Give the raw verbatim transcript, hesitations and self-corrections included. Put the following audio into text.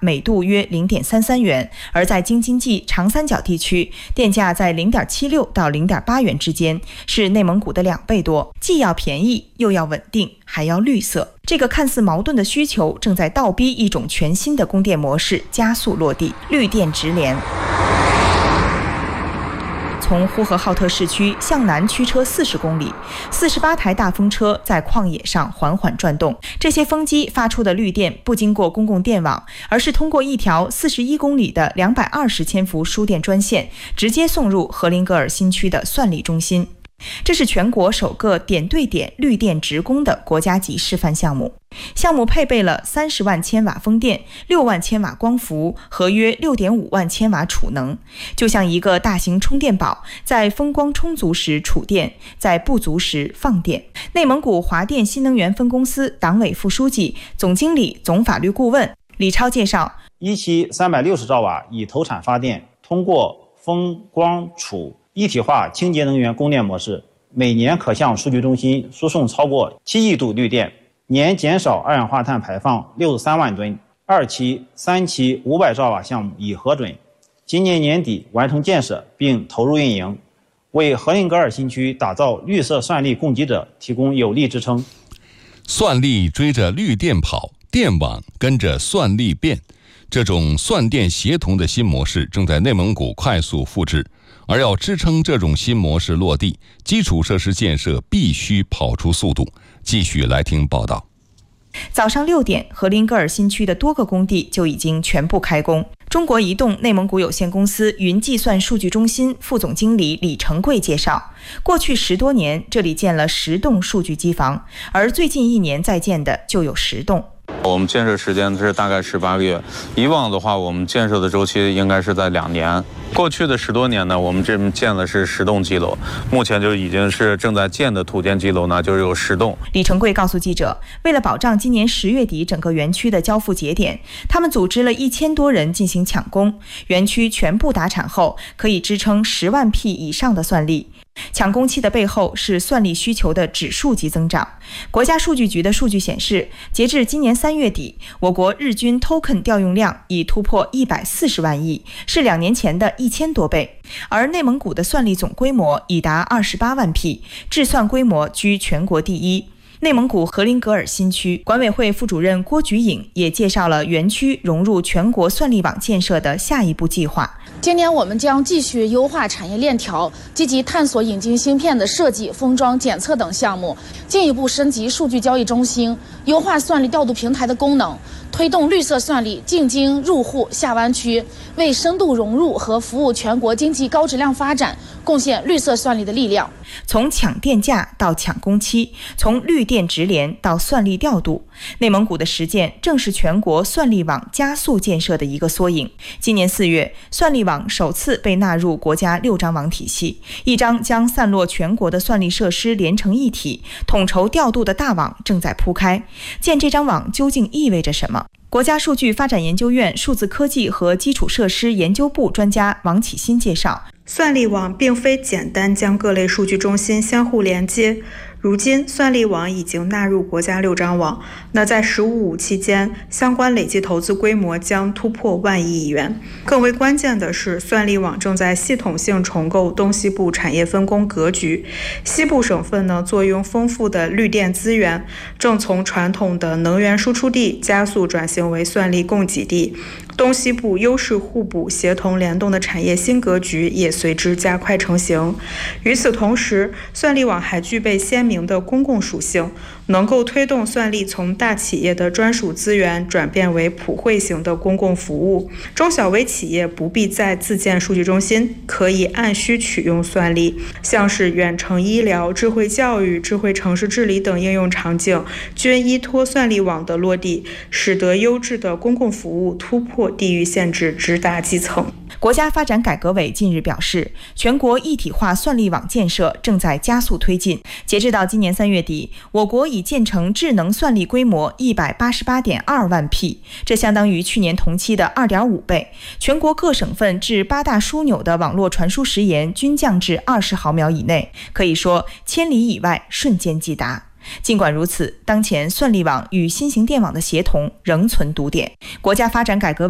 每度约 零点三三元，而在京津冀长三角地区，电价在 零点七六到零点八元之间，是内蒙古的两倍多，既要便宜又要稳定，还要绿色。这个看似矛盾的需求正在倒逼一种全新的供电模式加速落地，绿电直连。从呼和浩特市区向南驱车四十公里，四十八台大风车在旷野上缓缓转动。这些风机发出的绿电不经过公共电网，而是通过一条四十一公里的两百二十千伏输电专线，直接送入荷林格尔新区的算力中心。这是全国首个点对点绿电直供的国家级示范项目。项目配备了三十万千瓦风电、六万千瓦光伏和约六点五万千瓦储能，就像一个大型充电宝，在风光充足时储电，在不足时放电。内蒙古华电新能源分公司党委副书记、总经理、总法律顾问李超介绍， 一期三百六十兆瓦以投产发电，通过风光储一体化清洁能源供电模式，每年可向数据中心输送超过七亿度绿电，年减少二氧化碳排放六十三万吨。二期、三期五百兆瓦项目已核准，今年年底完成建设并投入运营，为荷林格尔新区打造绿色算力供给者提供有力支撑。 算力追着绿电跑，电网跟着算力变，这种算电协同的新模式正在内蒙古快速复制。而要支撑这种新模式落地，基础设施建设必须跑出速度。继续来听报道。 早上六点，荷林格尔新区的多个工地就已经全部开工。中国移动内蒙古有限公司云计算数据中心副总经理李成贵介绍，过去十多年，这里建了十栋数据机房，而最近一年在建的就有十栋。 我们建设时间是大概十八个月，以往的话，我们建设的周期应该是在两年。过去的十多年呢，我们这边建的是十栋基楼，目前就已经是正在建的土建基楼呢，就有十栋。 李成贵告诉记者，为了保障今年十月底整个园区的交付节点，他们组织了一千多人进行抢工，园区全部达产后，可以支撑十万 P 以上的算力。抢工期的背后是算力需求的指数级增长。国家数据局的数据显示，截至今年三月底，我国日均 token 调用量已突破一百四十万亿，是两年前的一千多倍。而内蒙古的算力总规模已达二十八万 P， 制算规模居全国第一。内蒙古荷林格尔新区管委会副主任郭菊颖也介绍了园区融入全国算力网建设的下一步计划。 今年我们将继续优化产业链条，积极探索引进芯片的设计、封装、检测等项目，进一步升级数据交易中心，优化算力调度平台的功能，推动绿色算力进京入户下湾区，为深度融入和服务全国经济高质量发展贡献绿色算力的力量。 从抢电价到抢工期，从绿电直连到算力调度，内蒙古的实践正是全国算力网加速建设的一个缩影。今年四月，算力网首次被纳入国家六张网体系，一张将散落全国的算力设施连成一体，统筹调度的大网正在铺开。建这张网究竟意味着什么？国家数据发展研究院数字科技和基础设施研究部专家王启新介绍， 算力网并非简单将各类数据中心相互连接，如今算力网已经纳入国家六张网，那在“十五五”期间，相关累计投资规模将突破万亿元。更为关键的是，算力网正在系统性重构东西部产业分工格局。西部省份呢，坐拥丰富的绿电资源，正从传统的能源输出地加速转型为算力供给地。东西部优势互补、协同联动的产业新格局也随之加快成型。与此同时，算力网还具备鲜明的公共属性，能够推动算力从大企业的专属资源转变为普惠型的公共服务。中小微企业不必再自建数据中心，可以按需取用算力，像是远程医疗、智慧教育、智慧城市治理等应用场景，均依托算力网的落地，使得优质的公共服务突破地域限制，直达基层。 国家发展改革委近日表示，全国一体化算力网建设正在加速推进。截至到今年三月底，我国已建成智能算力规模一百八十八点二万 P， 这相当于去年同期的 二点五倍。全国各省份至八大枢纽的网络传输时延均降至二十毫秒以内，可以说千里以外瞬间即达。尽管如此，当前算力网与新型电网的协同仍存堵点。国家发展改革委